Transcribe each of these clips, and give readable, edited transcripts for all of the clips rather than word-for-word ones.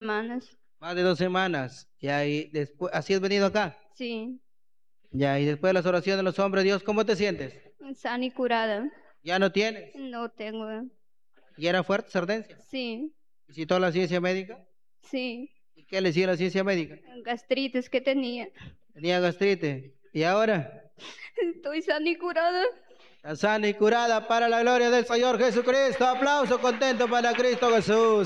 semanas. Más de 2 semanas. Ya, y después, ¿así has venido acá? Sí, Ya, y después de las oraciones de los hombres, Dios, ¿cómo te sientes? sana y curada. ¿Ya no tienes? No tengo. ¿Y era fuerte esa ardencia? Sí, ¿Visitó la ciencia médica? sí. ¿Y qué le decía la ciencia médica? Gastritis que tenía. Tenía gastritis. ¿Y ahora? Estoy sana y curada. Está sana y curada para la gloria del Señor Jesucristo. Aplauso contento para Cristo Jesús.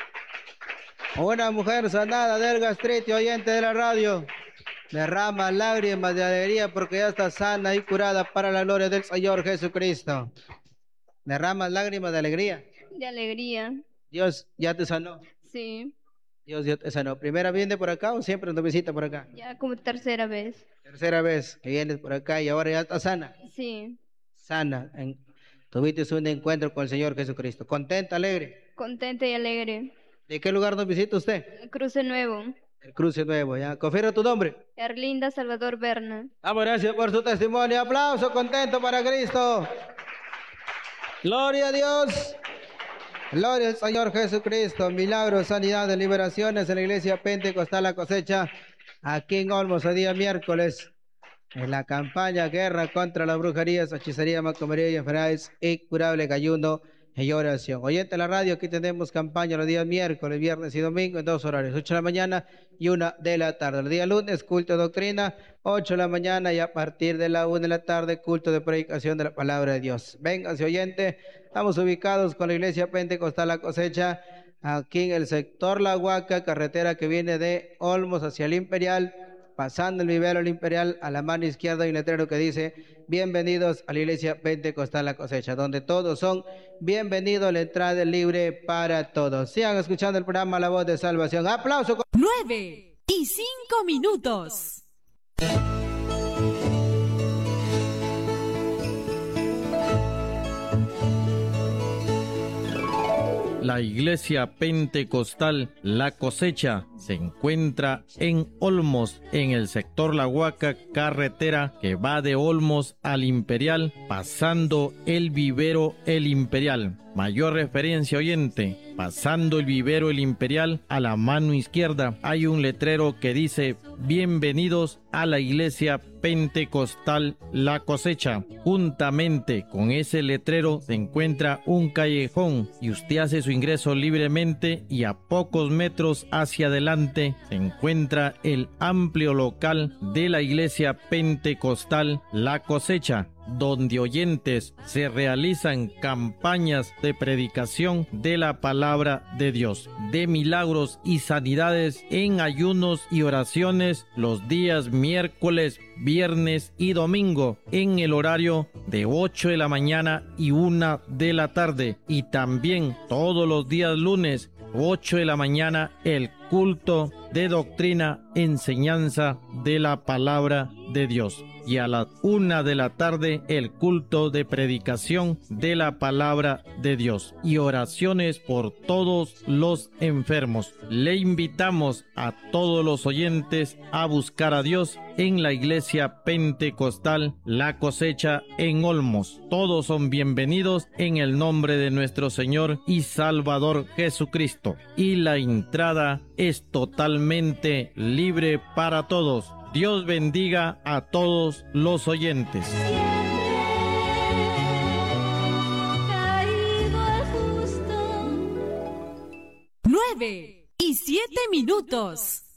Una mujer sanada del gastritis, oyente de la radio, derrama lágrimas de alegría porque ya está sana y curada para la gloria del Señor Jesucristo. Derrama lágrimas de alegría. De alegría. Dios ya te sanó. Sí, Dios ya te sanó. ¿Primera viene por acá o siempre nos visita por acá? ya como tercera vez. Tercera vez que vienes por acá y ahora ya está sana. Sí, Sana. Tuviste un encuentro con el Señor Jesucristo. Contenta, alegre. contenta y alegre. ¿De qué lugar nos visita usted? Cruce Nuevo. El Cruce Nuevo, ya. Confirma tu nombre. Erlinda Salvador Berna. Damos gracias por su testimonio. Aplauso contento para Cristo. Gloria a Dios. Gloria al Señor Jesucristo. Milagros, sanidades, liberaciones en la iglesia Pentecostal La Cosecha. Aquí en Olmos, el día miércoles. En la campaña Guerra contra las brujerías, hechicería, macomería y enfermedades incurables, ayuno y oración. Oyente de la radio, aquí tenemos campaña los días miércoles, viernes y domingo en 2 horarios, 8 de la mañana y 1 de la tarde. El día lunes, culto de doctrina, 8 de la mañana y a partir de la 1 de la tarde, culto de predicación de la palabra de Dios. Vénganse, oyente, estamos ubicados con la iglesia Pentecostal La Cosecha, aquí en el sector La Huaca, carretera que viene de Olmos hacia el Imperial, pasando el vivero el Imperial, a la mano izquierda hay un letrero que dice: bienvenidos a la iglesia Pentecostal La Cosecha, donde todos son bienvenidos, la entrada es libre para todos. Sigan escuchando el programa La Voz de Salvación. Aplauso. 9:05. La iglesia Pentecostal La Cosecha se encuentra en Olmos, en el sector La Huaca, carretera que va de Olmos al Imperial, pasando el vivero El Imperial. Mayor referencia, oyente, pasando el vivero El Imperial, a la mano izquierda hay un letrero que dice: bienvenidos a la iglesia Pentecostal La Cosecha. Juntamente con ese letrero se encuentra un callejón y usted hace su ingreso libremente, y a pocos metros hacia adelante se encuentra el amplio local de la iglesia Pentecostal La Cosecha, donde, oyentes, se realizan campañas de predicación de la palabra de Dios, de milagros y sanidades en ayunos y oraciones los días miércoles, viernes y domingo, en el horario de 8 de la mañana y 1 de la tarde, y también todos los días lunes 8 de la mañana el culto de doctrina, enseñanza de la palabra de Dios, y a las 1 de la tarde el culto de predicación de la palabra de Dios y oraciones por todos los enfermos. Le invitamos a todos los oyentes a buscar a Dios en la iglesia Pentecostal La Cosecha en Olmos. Todos son bienvenidos en el nombre de nuestro Señor y Salvador Jesucristo, y la entrada es totalmente libre para todos. Dios bendiga a todos los oyentes. 9:07.